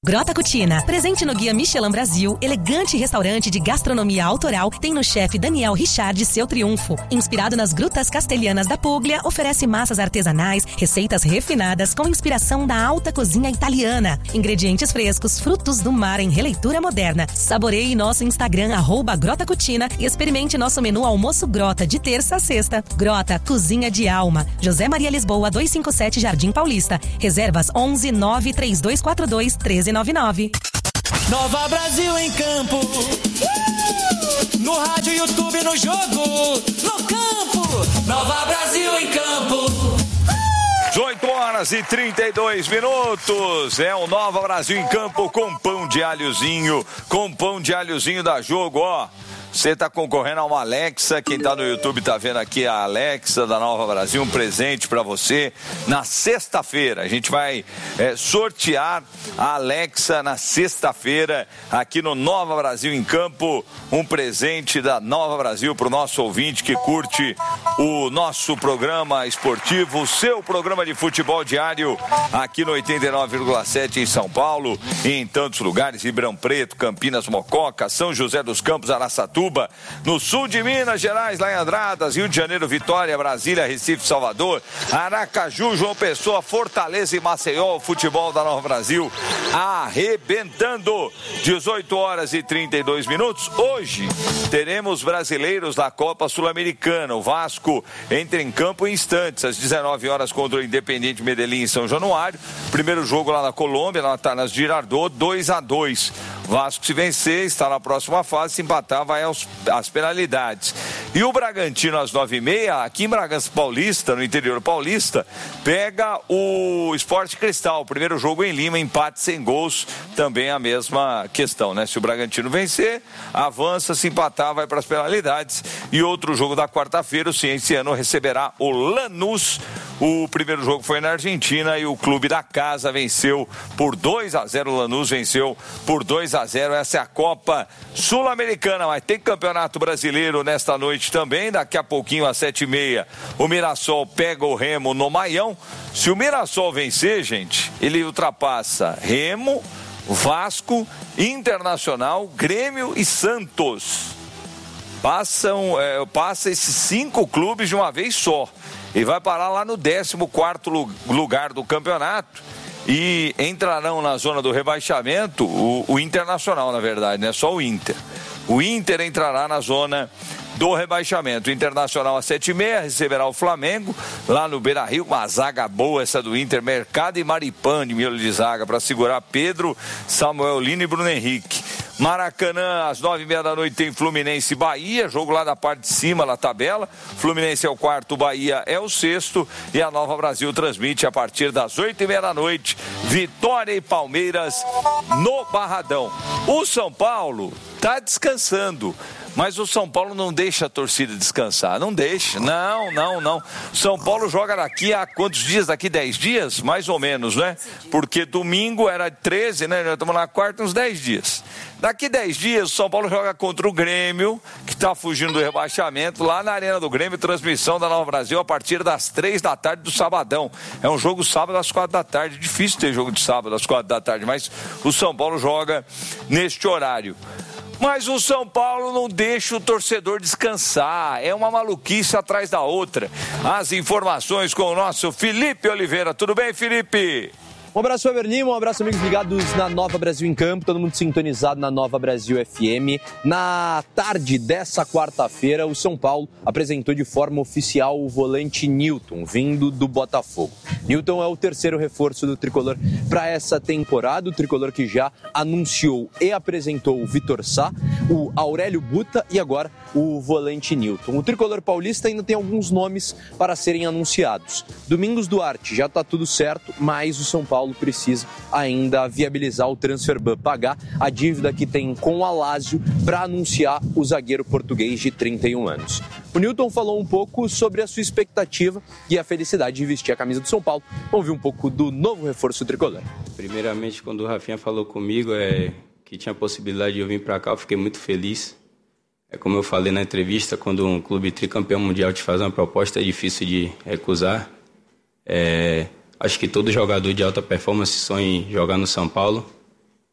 Speaker 4: Grota Cucina, presente no Guia Michelin Brasil, elegante restaurante de gastronomia autoral, tem no chefe Daniel Richard seu triunfo. Inspirado nas grutas castelhanas da Puglia, oferece massas artesanais, receitas refinadas com inspiração da alta cozinha italiana. Ingredientes frescos, frutos do mar em releitura moderna. Saboreie nosso Instagram, arroba Grota Cucina, e experimente nosso menu almoço Grota de terça a sexta. Grota, cozinha de alma. José Maria Lisboa, duzentos e cinquenta e sete, Jardim Paulista. Reservas onze nove três dois quatro dois um três nove nove.
Speaker 2: Nova Brasil em campo. Uh! No rádio, YouTube, no jogo, no campo. Nova Brasil em campo.
Speaker 3: dezoito horas e trinta e dois minutos. É o Nova Brasil em campo com pão de alhozinho, com pão de alhozinho da Jogo, ó. Você tá concorrendo a uma Alexa, quem tá no YouTube tá vendo aqui a Alexa da Nova Brasil, um presente para você. Na sexta-feira, a gente vai é, sortear a Alexa na sexta-feira, aqui no Nova Brasil em Campo, um presente da Nova Brasil pro nosso ouvinte que curte o nosso programa esportivo, o seu programa de futebol diário, aqui no oitenta e nove vírgula sete em São Paulo, e em tantos lugares, Ribeirão Preto, Campinas, Mococa, São José dos Campos, Araçatuba, no sul de Minas Gerais, lá em Andradas, Rio de Janeiro, Vitória, Brasília, Recife, Salvador, Aracaju, João Pessoa, Fortaleza e Maceió. O futebol da Nova Brasil arrebentando. Dezoito horas e trinta e dois minutos. Hoje teremos brasileiros da Copa Sul-Americana. O Vasco entra em campo em instantes, às dezenove horas, contra o Independiente Medellín em São Januário. Primeiro jogo lá na Colômbia, lá tá nas Girardot, dois a dois. Vasco, se vencer, está na próxima fase. Se empatar, vai aos, às penalidades. E o Bragantino, às nove e meia, aqui em Bragança Paulista, no interior paulista, pega o Sport Cristal. Primeiro jogo em Lima, empate sem gols. Também a mesma questão, né? Se o Bragantino vencer, avança. Se empatar, vai para as penalidades. E outro jogo da quarta-feira, o Cienciano receberá o Lanús. O primeiro jogo foi na Argentina e o clube da casa venceu por dois a zero. O Lanús venceu por dois a zero. Essa é a Copa Sul-Americana, mas tem campeonato brasileiro nesta noite também. Daqui a pouquinho, às sete e meia, o Mirassol pega o Remo no Maião. Se o Mirassol vencer, gente, ele ultrapassa Remo, Vasco, Internacional, Grêmio e Santos. Passam, é, passa esses cinco clubes de uma vez só. E vai parar lá no décimo quarto lugar do campeonato. E entrarão na zona do rebaixamento o, o Internacional, na verdade, né? Só o Inter. O Inter entrará na zona do rebaixamento. O Internacional às sete e meia receberá o Flamengo lá no Beira-Rio. Uma zaga boa essa do Inter. Mercado e Maripan de miolo de zaga para segurar Pedro, Samuel Lino e Bruno Henrique. Maracanã, às nove e meia da noite, tem Fluminense e Bahia, jogo lá da parte de cima da tabela. Fluminense é o quarto, Bahia é o sexto. E a Nova Brasil transmite a partir das oito e meia da noite, Vitória e Palmeiras no Barradão. O São Paulo tá descansando, mas o São Paulo não deixa a torcida descansar, não deixa, não, não, não. São Paulo joga daqui a quantos dias? Daqui dez dias? Mais ou menos, né? Porque domingo era treze, né? Já estamos na quarta, uns dez dias. Daqui dez dias, o São Paulo joga contra o Grêmio, que está fugindo do rebaixamento, lá na Arena do Grêmio, transmissão da Nova Brasil a partir das três da tarde do sabadão. É um jogo sábado às quatro da tarde, difícil ter jogo de sábado às quatro da tarde, mas o São Paulo joga neste horário. Mas o São Paulo não deixa o torcedor descansar, é uma maluquice atrás da outra. As informações com o nosso Felipe Oliveira. Tudo bem, Felipe?
Speaker 5: Um abraço, Weber Lima, um abraço, amigos ligados na Nova Brasil em Campo, todo mundo sintonizado na Nova Brasil F M. Na tarde dessa quarta-feira, o São Paulo apresentou de forma oficial o volante Newton, vindo do Botafogo. Newton é o terceiro reforço do Tricolor para essa temporada, o Tricolor que já anunciou e apresentou o Vitor Sá, o Aurélio Buta e agora o volante Newton. O Tricolor paulista ainda tem alguns nomes para serem anunciados. Domingos Duarte, já está tudo certo, mas o São Paulo precisa ainda viabilizar o transfer ban, pagar a dívida que tem com a Lazio para anunciar o zagueiro português de trinta e um anos. O Newton falou um pouco sobre a sua expectativa e a felicidade de vestir a camisa do São Paulo. Vamos ouvir um pouco do novo reforço tricolor.
Speaker 8: Primeiramente, quando o Rafinha falou comigo é, que tinha a possibilidade de eu vir para cá, eu fiquei muito feliz. É como eu falei na entrevista, quando um clube tricampeão mundial te faz uma proposta, é difícil de recusar. É... Acho que todo jogador de alta performance sonha em jogar no São Paulo.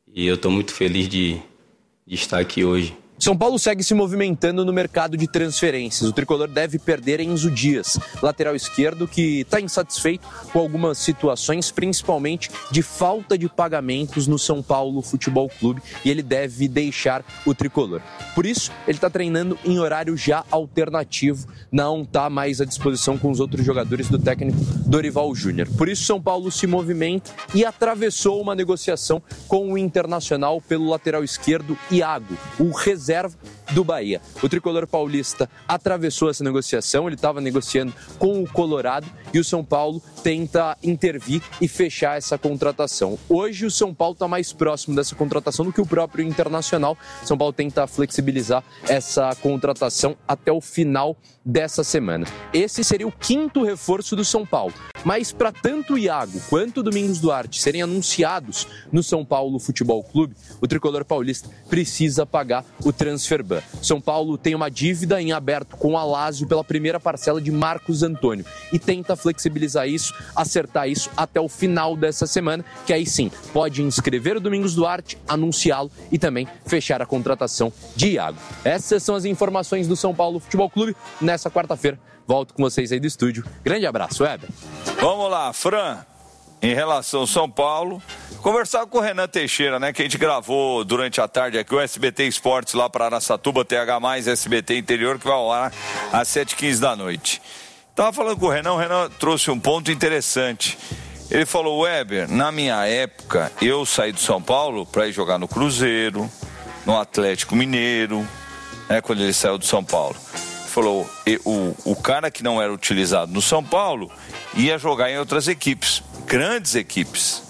Speaker 8: E eu estou muito feliz de, de estar aqui hoje.
Speaker 5: São Paulo segue se movimentando no mercado de transferências. O tricolor deve perder Enzo Dias, lateral esquerdo, que está insatisfeito com algumas situações, principalmente de falta de pagamentos no São Paulo Futebol Clube, e ele deve deixar o tricolor. Por isso, ele está treinando em horário já alternativo, não está mais à disposição com os outros jogadores do técnico Dorival Júnior. Por isso, São Paulo se movimenta e atravessou uma negociação com o Internacional pelo lateral esquerdo Iago, o reserva do Bahia. O tricolor paulista atravessou essa negociação, ele estava negociando com o Colorado e o São Paulo tenta intervir e fechar essa contratação. Hoje o São Paulo está mais próximo dessa contratação do que o próprio Internacional. São Paulo tenta flexibilizar essa contratação até o final dessa semana. Esse seria o quinto reforço do São Paulo. Mas para tanto o Iago quanto o Domingos Duarte serem anunciados no São Paulo Futebol Clube, o tricolor paulista precisa pagar o transfer ban. São Paulo tem uma dívida em aberto com o Alásio pela primeira parcela de Marcos Antônio e tenta flexibilizar isso, acertar isso até o final dessa semana, que aí sim pode inscrever o Domingos Duarte, anunciá-lo e também fechar a contratação de Iago. Essas são as informações do São Paulo Futebol Clube nessa quarta-feira. Volto com vocês aí do estúdio. Grande abraço, Weber.
Speaker 3: Vamos lá, Fran. Em relação ao São Paulo, conversar com o Renan Teixeira, né? Que a gente gravou durante a tarde aqui o S B T Esportes lá para Araçatuba, T H mais S B T Interior, que vai ao ar às sete e quinze da noite. Tava falando com o Renan, o Renan trouxe um ponto interessante. Ele falou: Weber, na minha época, eu saí do São Paulo para ir jogar no Cruzeiro, no Atlético Mineiro, né? Quando ele saiu do São Paulo. Falou, o, o cara que não era utilizado no São Paulo ia jogar em outras equipes, grandes equipes.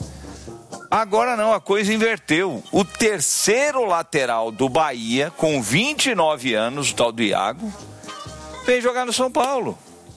Speaker 3: Agora não, a coisa inverteu. O terceiro lateral do Bahia, com vinte e nove anos, o tal do Iago, veio jogar no São Paulo.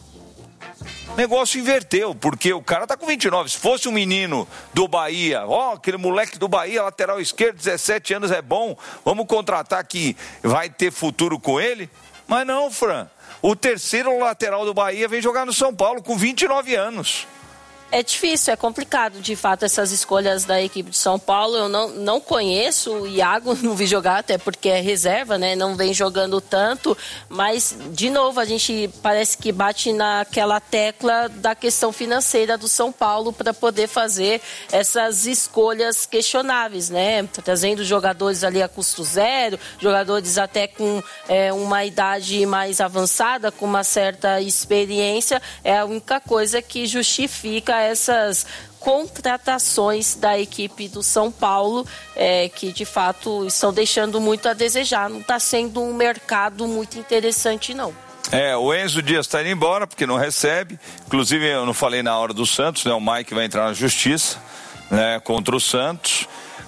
Speaker 3: O negócio inverteu, porque o cara tá com vinte e nove. Se fosse um menino do Bahia, ó, aquele moleque do Bahia, lateral esquerdo, dezessete anos, é bom, vamos contratar que vai ter futuro com ele. Mas não, Fran, o terceiro lateral do Bahia vem jogar no São Paulo com vinte e nove anos.
Speaker 7: É difícil, é complicado, de fato, essas escolhas da equipe de São Paulo. Eu não, não conheço o Iago, não vi jogar, até porque é reserva, né? Não vem jogando tanto. Mas, de novo, a gente parece que bate naquela tecla da questão financeira do São Paulo para poder fazer essas escolhas questionáveis, né? Trazendo jogadores ali a custo zero, jogadores até com é, uma idade mais avançada, com uma certa experiência. É a única coisa que justifica essas contratações da equipe do São Paulo, é, que de fato estão deixando muito a desejar. Não está sendo um mercado muito interessante, não.
Speaker 3: É, o Enzo Dias está indo embora porque não recebe. Inclusive, eu não falei na hora do Santos, né? O Mike vai entrar na justiça, né, contra o Santos.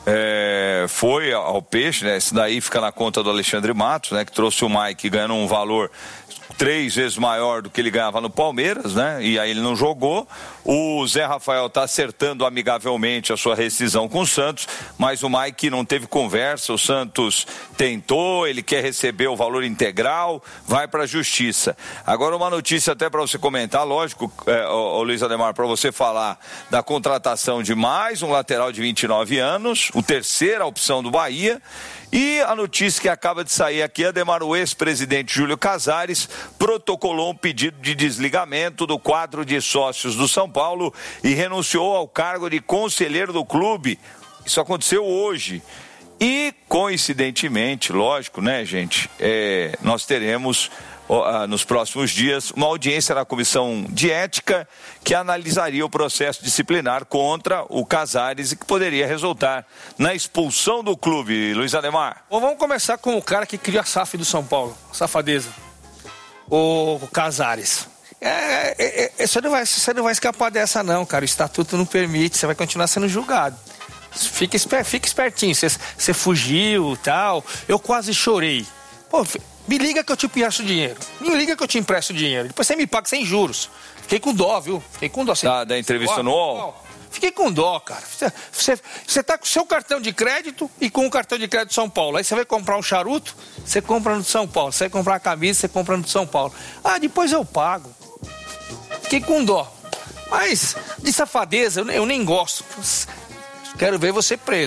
Speaker 3: É, foi ao Peixe, né? Esse daí fica na conta do Alexandre Matos, né? Que trouxe o Mike ganhando um valor três vezes maior do que ele ganhava no Palmeiras, né? E aí ele não jogou. O Zé Rafael está acertando amigavelmente a sua rescisão com o Santos, mas o Mike não teve conversa. O Santos tentou, ele quer receber o valor integral, vai para a justiça. Agora uma notícia até para você comentar, lógico, é, o, o Luiz Ademar, para você falar da contratação de mais um lateral de vinte e nove anos, o terceira opção do Bahia. E a notícia que acaba de sair aqui, Ademar, o ex-presidente Júlio Casares protocolou um pedido de desligamento do quadro de sócios do São Paulo e renunciou ao cargo de conselheiro do clube. Isso aconteceu hoje. E, coincidentemente, lógico, né, gente, é, nós teremos nos próximos dias uma audiência na Comissão de Ética que analisaria o processo disciplinar contra o Casares e que poderia resultar na expulsão do clube. Luiz Ademar.
Speaker 6: Bom, vamos começar com o cara que criou a S A F do São Paulo, a safadeza, o Casares. É, é, é, você, não vai, você não vai escapar dessa não, cara, o estatuto não permite, você vai continuar sendo julgado. Fica, esper, fica espertinho, você, você fugiu e tal, eu quase chorei. Pô, me liga que eu te empresto dinheiro. Me liga que eu te empresto dinheiro. Depois você me paga sem juros. Fiquei com dó, viu? Fiquei com dó.
Speaker 3: Da, da entrevista no U O L?
Speaker 6: Fiquei com dó, cara. Você, você tá com o seu cartão de crédito e com o cartão de crédito de São Paulo. Aí você vai comprar um charuto, você compra no de São Paulo. Você vai comprar uma camisa, você compra no de São Paulo. Ah, depois eu pago. Fiquei com dó. Mas de safadeza eu, eu nem gosto. Quero ver você preso.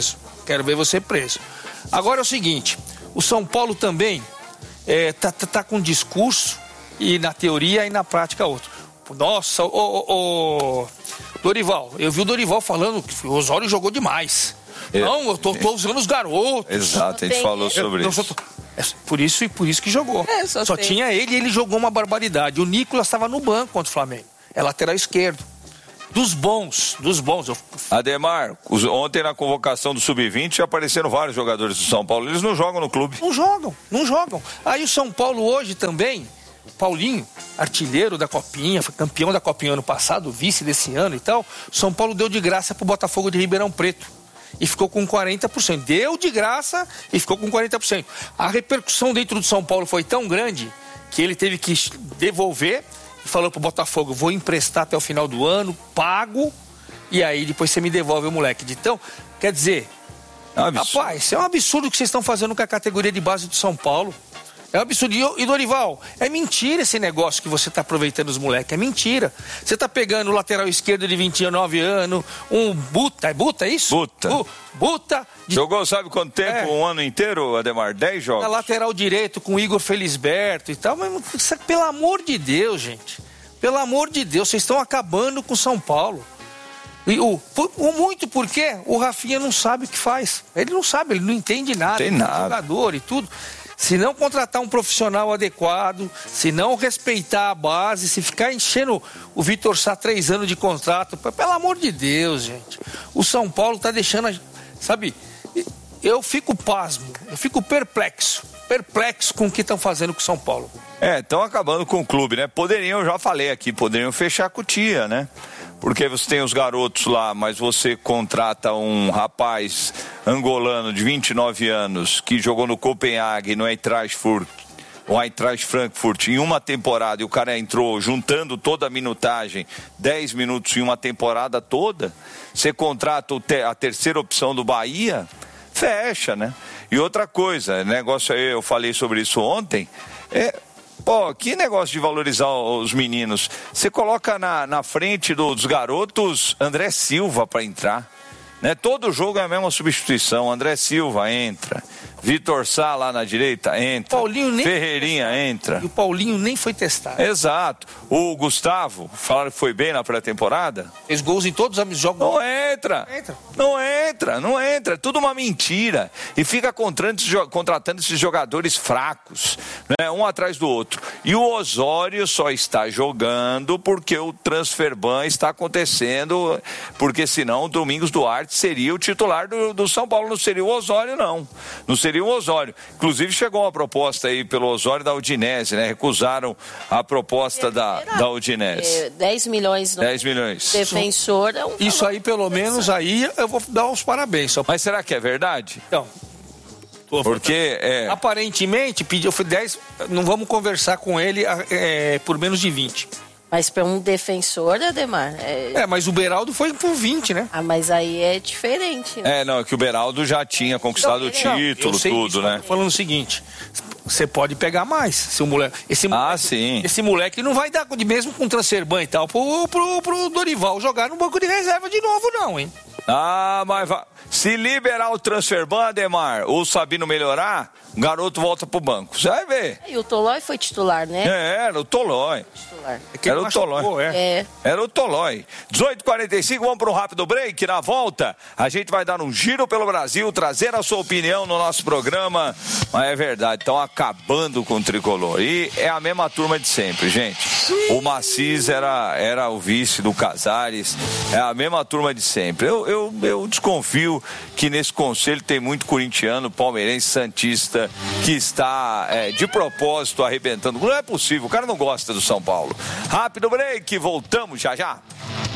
Speaker 6: Quero ver você preso. Agora é o seguinte, o São Paulo também é, tá, tá, tá com discurso e na teoria e na prática outro. Nossa, o, o, o Dorival, eu vi o Dorival falando que o Osório jogou demais. É, não, eu tô, tô usando os garotos.
Speaker 3: Exato, a gente falou sobre eu, isso.
Speaker 6: É, por isso e por isso que jogou. É, só só tinha ele e ele jogou uma barbaridade. O Nicolas estava no banco contra o Flamengo. É lateral esquerdo. Dos bons, dos bons. Eu...
Speaker 3: Ademar, os, ontem na convocação do sub vinte apareceram vários jogadores do São Paulo. Eles não jogam no clube.
Speaker 6: Não jogam, não jogam. Aí o São Paulo hoje também, Paulinho, artilheiro da Copinha, foi campeão da Copinha ano passado, vice desse ano e tal. São Paulo deu de graça pro Botafogo de Ribeirão Preto. E ficou com quarenta por cento. Deu de graça e ficou com quarenta por cento. A repercussão dentro do São Paulo foi tão grande que ele teve que devolver e falou pro Botafogo, vou emprestar até o final do ano, pago, e aí depois você me devolve o moleque. Então, quer dizer, é um rapaz, isso é um absurdo que vocês estão fazendo com a categoria de base do São Paulo. É um absurdo. E, Dorival, é mentira esse negócio que você está aproveitando os moleques. É mentira. Você está pegando o lateral esquerdo de vinte e nove anos, um Buta. É Buta, é isso?
Speaker 3: Buta.
Speaker 6: Bu, Buta. De...
Speaker 3: Jogou sabe quanto tempo? É. Um ano inteiro, Ademar? Dez jogos.
Speaker 6: Na lateral direito com o Igor Felisberto e tal. Mas, pelo amor de Deus, gente. Pelo amor de Deus, vocês estão acabando com São Paulo. E o, o muito porque o Rafinha não sabe o que faz. Ele não sabe, ele não entende nada.
Speaker 3: Tem nada.
Speaker 6: Jogador e tudo. Se não contratar um profissional adequado, se não respeitar a base, se ficar enchendo o Vitor Sá três anos de contrato, pelo amor de Deus, gente. O São Paulo tá deixando, a, sabe, eu fico pasmo, eu fico perplexo, perplexo com o que estão fazendo com o São Paulo.
Speaker 3: É, estão acabando com o clube, né? Poderiam, eu já falei aqui, poderiam fechar a cutia, né? Porque você tem os garotos lá, mas você contrata um rapaz angolano de vinte e nove anos que jogou no Copenhague, no Eintracht Frankfurt, o Eintracht Frankfurt em uma temporada e o cara entrou juntando toda a minutagem, dez minutos em uma temporada toda. Você contrata a terceira opção do Bahia, fecha, né? E outra coisa, negócio aí, eu falei sobre isso ontem, é... Pô, que negócio de valorizar os meninos. Você coloca na, na frente do, dos garotos André Silva para entrar. Né? Todo jogo é a mesma substituição. André Silva entra. Vitor Sá lá na direita entra.
Speaker 6: Paulinho nem
Speaker 3: Ferreirinha entra.
Speaker 6: E o Paulinho nem foi testado.
Speaker 3: Exato. O Gustavo, falaram que foi bem na pré-temporada.
Speaker 6: Fez gols em todos os jogos.
Speaker 3: Não entra. entra. Não entra, não entra. É tudo uma mentira. E fica contratando esses jogadores fracos, né? Um atrás do outro. E o Osório só está jogando porque o transfer ban está acontecendo, porque senão o Domingos Duarte seria o titular do, do São Paulo. Não seria o Osório, não. Não seria o Osório. Inclusive chegou uma proposta aí pelo Osório da Udinese, né? Recusaram a proposta da, da Udinese.
Speaker 7: dez milhões no
Speaker 3: dez milhões.
Speaker 7: Defensor. É um
Speaker 6: Isso aí, pelo menos, aí eu vou dar os parabéns. Só...
Speaker 3: Mas será que é verdade?
Speaker 6: Então.
Speaker 3: Porque é...
Speaker 6: Aparentemente, pediu dez, não vamos conversar com ele é, por menos de vinte.
Speaker 7: Mas para um defensor, Ademar...
Speaker 6: É... é, mas o Beraldo foi por vinte, né?
Speaker 7: Ah, mas aí é diferente, né?
Speaker 3: É, não, é que o Beraldo já tinha conquistado não, o título, não, tudo, isso, né?
Speaker 6: Tô falando o seguinte, você pode pegar mais, se o moleque... Esse
Speaker 3: ah,
Speaker 6: moleque,
Speaker 3: sim.
Speaker 6: Esse moleque não vai dar, mesmo com transferban e tal, pro, pro, pro Dorival jogar no banco de reserva de novo, não, hein?
Speaker 3: Ah, mas vai... Se liberar o transferban, Ademar, ou o Sabino melhorar, o garoto volta pro banco. Você vai ver.
Speaker 7: E o Tolói foi titular, né?
Speaker 3: É, era o Tolói.
Speaker 7: Titular.
Speaker 3: É era o Tolói.
Speaker 6: Machucou, é.
Speaker 7: É.
Speaker 3: Era o Tolói. dezoito e quarenta e cinco, vamos para um rápido break. Na volta, a gente vai dar um giro pelo Brasil, trazer a sua opinião no nosso programa. Mas é verdade, estão acabando com o tricolor. E é a mesma turma de sempre, gente. O Macis era, era o vice do Casares. É a mesma turma de sempre. Eu, eu, eu desconfio que nesse conselho tem muito corintiano, palmeirense, santista, que está é, de propósito arrebentando. Não é possível, o cara não gosta do São Paulo. Rápido break, voltamos já já.